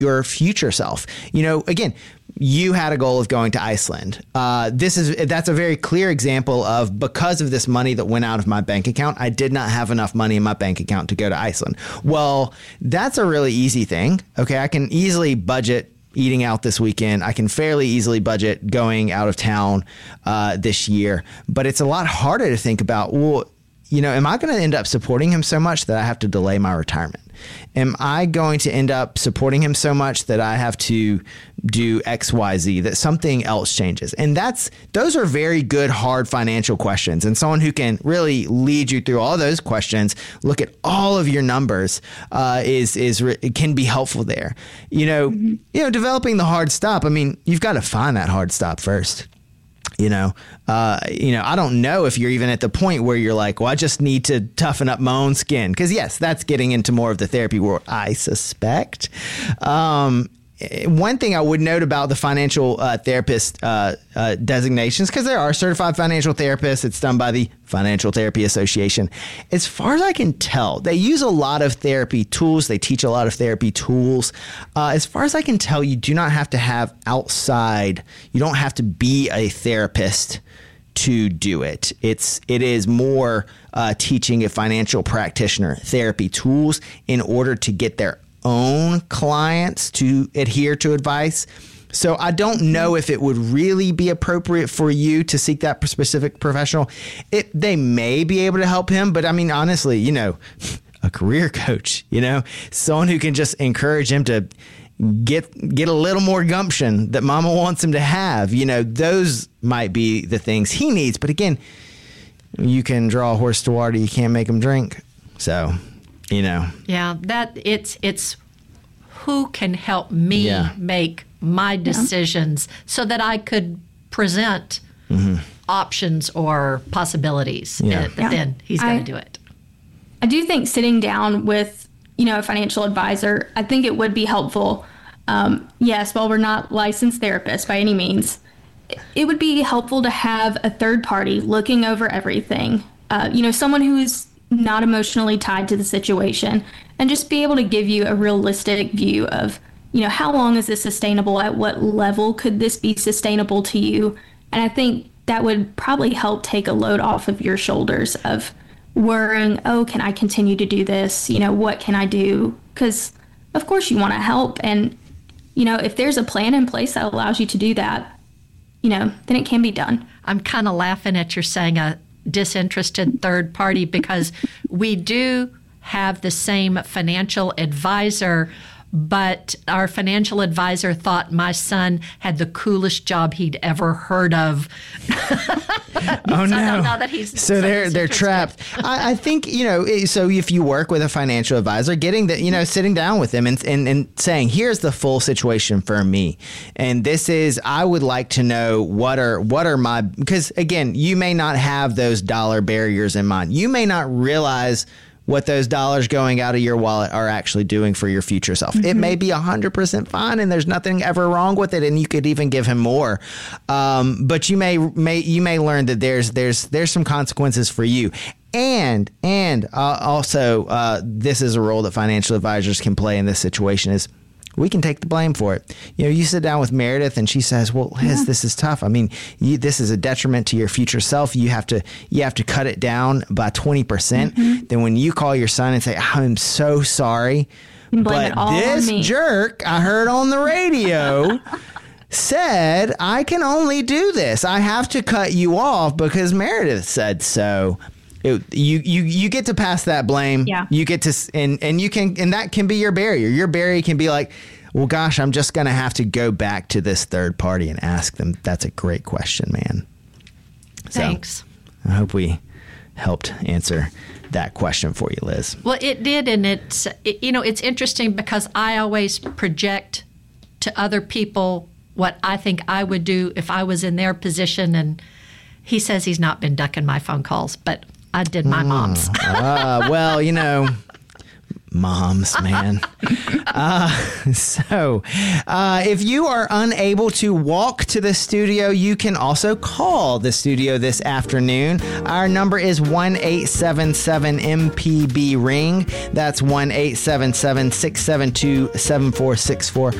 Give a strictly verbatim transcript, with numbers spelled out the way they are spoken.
your future self. You know, again, you had a goal of going to Iceland. Uh, this is that's a very clear example of, because of this money that went out of my bank account, I did not have enough money in my bank account to go to Iceland. Well, that's a really easy thing. Okay, I can easily budget eating out this weekend. I can fairly easily budget going out of town uh, this year. But it's a lot harder to think about, well, you know, am I going to end up supporting him so much that I have to delay my retirement? Am I going to end up supporting him so much that I have to do X, Y, Z, that something else changes? And that's, those are very good, hard financial questions. And someone who can really lead you through all those questions, look at all of your numbers, uh, is, is, it can be helpful there. You know, mm-hmm. you know, developing the hard stop. I mean, you've got to find that hard stop first. You know, uh, you know, I don't know if you're even at the point where you're like, well, I just need to toughen up my own skin. Because, yes, that's getting into more of the therapy world, I suspect. Um, one thing I would note about the financial uh, therapist uh, uh, designations, because there are certified financial therapists, it's done by the Financial Therapy Association. As far as I can tell, they use a lot of therapy tools. They teach a lot of therapy tools. Uh, as far as I can tell, you do not have to have outside, you don't have to be a therapist to do it. It's, it is more uh, teaching a financial practitioner therapy tools in order to get their own clients to adhere to advice. So I don't know if it would really be appropriate for you to seek that specific professional. It, they may be able to help him, but I mean, honestly, you know, a career coach, you know, someone who can just encourage him to get, get a little more gumption that mama wants him to have, you know, those might be the things he needs. But again, you can draw a horse to water, you can't make him drink. So, you know. Yeah, that it's it's who can help me yeah. make my decisions yeah. so that I could present mm-hmm. options or possibilities. Yeah. But yeah. then he's going to do it. I do think sitting down with, you know, a financial advisor, I think it would be helpful. Um, yes, while we're not licensed therapists by any means, it would be helpful to have a third party looking over everything. Uh, you know, someone who is not emotionally tied to the situation, and just be able to give you a realistic view of, you know, how long is this sustainable? At what level could this be sustainable to you? And I think that would probably help take a load off of your shoulders of worrying, oh, can I continue to do this? You know, what can I do? Because of course you want to help. And, you know, if there's a plan in place that allows you to do that, you know, then it can be done. I'm kind of laughing at you saying a disinterested third party, because we do have the same financial advisor, but our financial advisor thought my son had the coolest job he'd ever heard of. Oh, so no. Now that he's so so they're they're trapped. I, I think, you know, so if you work with a financial advisor, getting the, you know, sitting down with them and, and, and saying, here's the full situation for me. And this is, I would like to know what are, what are my, because again, you may not have those dollar barriers in mind. You may not realize what those dollars going out of your wallet are actually doing for your future self. Mm-hmm. It may be one hundred percent fine and there's nothing ever wrong with it, and you could even give him more. Um, but you may may you may learn that there's there's there's some consequences for you. And and uh, also, uh, this is a role that financial advisors can play in this situation, is we can take the blame for it. You know, you sit down with Meredith and she says, well, Liz, yeah. this is tough. I mean, you, this is a detriment to your future self. You have to you have to cut it down by twenty percent. Mm-hmm. Then when you call your son and say, I'm so sorry, but this jerk I heard on the radio said I can only do this. I have to cut you off because Meredith said so. It, you, you, you get to pass that blame. Yeah. You get to, and, and you can, and that can be your barrier. Your barrier can be like, well, gosh, I'm just going to have to go back to this third party and ask them. That's a great question, man. Thanks. So, I hope we helped answer that question for you, Liz. Well, it did. And it's, it, you know, it's interesting because I always project to other people what I think I would do if I was in their position. And he says he's not been ducking my phone calls, but I did my mom's. uh, well, you know, Moms, man. uh, so, uh, if you are unable to walk to the studio, you can also call the studio this afternoon. Our number is one eight seven seven M P B ring. That's one eight seven seven, six seven two, seven four six four.